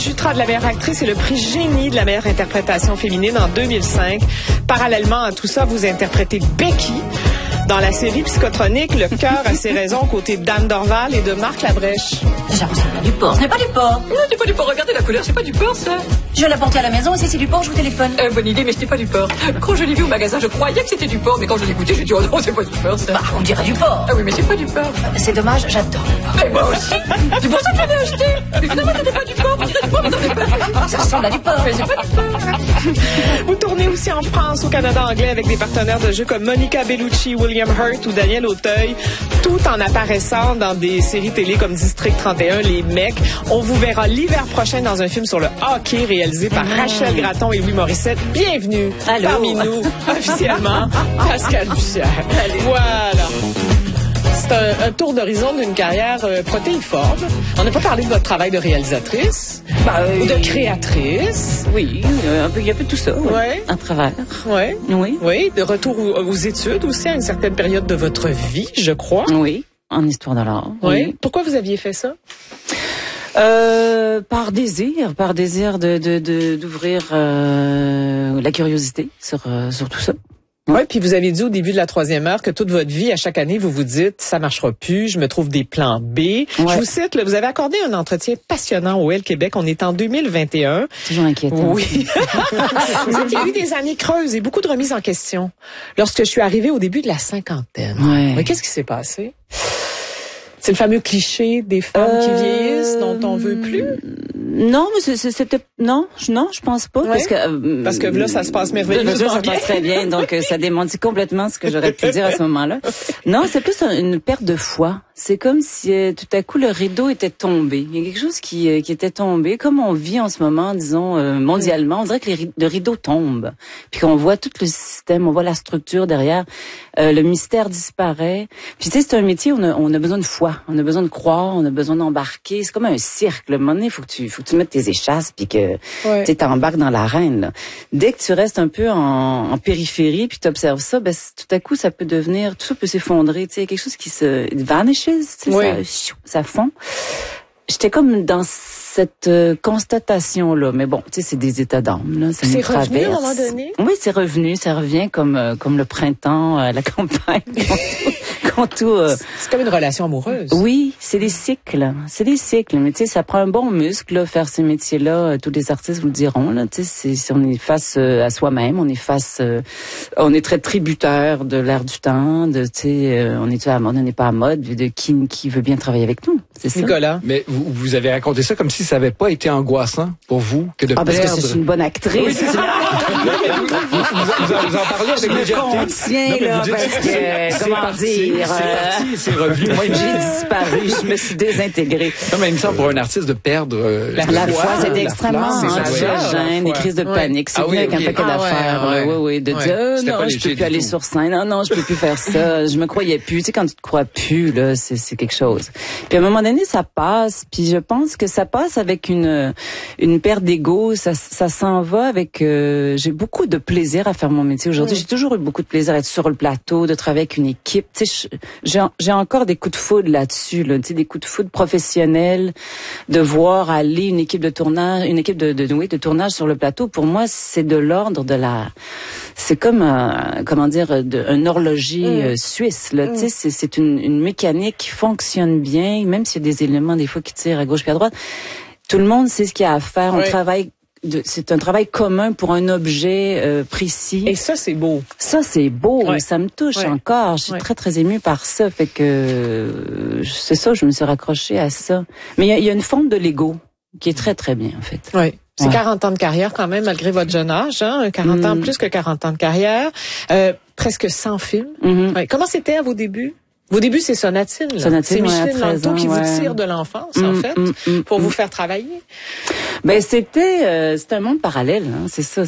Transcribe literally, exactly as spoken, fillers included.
Jutra de la meilleure actrice et le prix Génie de la meilleure interprétation féminine en deux mille cinq. Parallèlement à tout ça, vous interprétez Becky dans la série Psychotronique, Le cœur a ses raisons, aux côtés d'Anne Dorval et de Marc Labrèche. J'avoue, c'est pas du porc. Ce n'est pas du porc. Non, c'est pas du porc. Regardez la couleur, c'est pas du porc, ça. Je vais la porter à la maison et si c'est du porc, je vous téléphone. Euh, bonne idée, mais c'était pas du porc. Quand je l'ai vu au magasin, je croyais que c'était du porc, mais quand je l'ai goûté, j'ai dit, oh non, c'est pas du porc, ça. Bah, on dirait du porc. Ah oui, mais c'est pas du porc. C'est dommage, j'adore. Mais moi aussi. C'est pour ça que je l'ai acheté. Mais finalement, c'était pas du porc. On dirait du porc, mais non, c'est pas. Ça ressemble à du porc. Mais c'est pas du porc. Vous tournez aussi en France, au Canada anglais, avec des partenaires de jeu comme Monica Bellucci, William Hurt ou Daniel Auteuil, tout en apparaissant dans des séries télé comme District trente et un, Les Mecs. On vous verra l'hiver prochain dans un film sur le hockey réalisé par mmh. Rachel Gratton et Louis Morissette. Bienvenue Allô. Parmi nous, officiellement, Pascal Bussière. Voilà. C'est un, un tour d'horizon d'une carrière euh, protéiforme. On n'a pas parlé de votre travail de réalisatrice, bah, euh, ou de créatrice. Oui, euh, un peu, il y a un peu de tout ça, ouais, ouais. à travers. Ouais. Oui. Oui, de retour aux, aux études aussi à une certaine période de votre vie, je crois. Oui, en histoire de l'art. Oui. oui. Pourquoi vous aviez fait ça? Euh, par désir, par désir de, de, de d'ouvrir euh, la curiosité sur, euh, sur tout ça. Oui, puis vous avez dit au début de la troisième heure que toute votre vie, à chaque année, vous vous dites, ça marchera plus, je me trouve des plans B. Ouais. Je vous cite, là, vous avez accordé un entretien passionnant au Elle Québec. On est en deux mille vingt et un. Toujours inquiétant. Oui. Vous dites qu'il y a eu des années creuses et beaucoup de remises en question. Lorsque je suis arrivée au début de la cinquantaine. Ouais. Mais qu'est-ce qui s'est passé? C'est le fameux cliché des femmes euh... qui vieillissent dont on veut plus? Non, mais c'était non, je, non, je pense pas, ouais. parce que euh, parce que là ça se passe merveilleusement bien. Ça passe très bien, donc ça démentit complètement ce que j'aurais pu dire à ce moment-là. Non, c'est plus une perte de foi. C'est comme si euh, tout à coup le rideau était tombé. Il y a quelque chose qui euh, qui était tombé, comme on vit en ce moment, disons euh, mondialement. On dirait que les, le rideau tombe, puis qu'on voit tout le système, on voit la structure derrière, euh, le mystère disparaît. Puis tu sais, c'est un métier où on a, on a besoin de foi, on a besoin de croire, on a besoin d'embarquer. C'est comme un cirque. À un moment donné, il faut que tu faut que tu mettes tes échasses puis que ouais. tu t'embarques dans l'arène. Là. Dès que tu restes un peu en, en périphérie puis tu observes ça, ben tout à coup ça peut devenir, tout ça peut s'effondrer. Tu sais, quelque chose qui se vanishes, tu sais, oui. ça, ça fond. J'étais comme dans cette euh, constatation là, mais bon, tu sais, c'est des états d'âme là, ça c'est revenu à un moment donné. Oui, c'est revenu, ça revient comme euh, comme le printemps à la campagne. Quand tout, euh... c'est comme une relation amoureuse. Oui, c'est des cycles, c'est des cycles. Mais tu sais, ça prend un bon muscle là, faire ces métiers-là. Tous les artistes vous le diront là. Tu sais, c'est, on est face euh, à soi-même, on est face, euh, on est très tributaire de l'air du temps. De, tu sais, euh, on est à la mode, on n'est pas à mode. De qui qui veut bien travailler avec nous, c'est ça. Nicolas. Mais vous, vous avez raconté ça comme si ça n'avait pas été angoissant pour vous que de ah, perdre. Parce que c'est une bonne actrice. Oui, c'est ça. vous, vous, vous, en, vous en parlez avec légèreté. Je me contiens là parce que comment dire. C'est parti, c'est revenu. Moi, j'ai disparu, je me suis désintégrée. Non, mais il me semble pour un artiste de perdre euh, la, la foi, c'est extrêmement anxiogène, des crises de panique. C'est venu avec un paquet d'affaires. Oui, oui, de dire euh, non, je peux plus aller sur scène. Non, non, je peux plus faire ça. Je me croyais plus. Tu sais, quand tu te crois plus, là, c'est, c'est quelque chose. Puis à un moment donné, ça passe. Puis je pense que ça passe avec une une perte d'ego. Ça, ça s'en va avec. Euh, j'ai beaucoup de plaisir à faire mon métier aujourd'hui. J'ai toujours eu beaucoup de plaisir à être sur le plateau, de travailler avec une équipe. Tu sais, j'ai j'ai encore des coups de foudre là-dessus, là, tu sais, des coups de foudre professionnels, de voir aller une équipe de tournage, une équipe de, de, oui, de tournage sur le plateau. Pour moi, c'est de l'ordre de la, c'est comme un, comment dire, de, un horloger mmh. euh, suisse, là, mmh. tu sais, c'est, c'est une, une mécanique qui fonctionne bien, même s'il y a des éléments des fois qui tirent à gauche puis à droite. Tout le monde sait ce qu'il y a à faire. Oui. On travaille. De, c'est un travail commun pour un objet euh, précis. Et ça, c'est beau. Ça, c'est beau. Ouais. Ça me touche ouais. encore. Je suis ouais. très, très émue par ça. Fait que euh, c'est ça, je me suis raccrochée à ça. Mais il y, y a une forme de l'ego qui est très, très bien, en fait. Oui. C'est ouais. quarante ans de carrière quand même, malgré votre jeune âge. Hein? quarante mm. ans, plus que quarante ans de carrière. Euh, presque cent films. Mm-hmm. Ouais. Comment c'était à vos débuts? Vos débuts, c'est Sonatine, là. Sonatine, c'est Micheline ouais, Langto qui ouais. vous tire de l'enfance, mm, en fait, mm, mm, pour mm. vous faire travailler. Ben c'était, euh, c'était un monde parallèle, hein, c'est ça.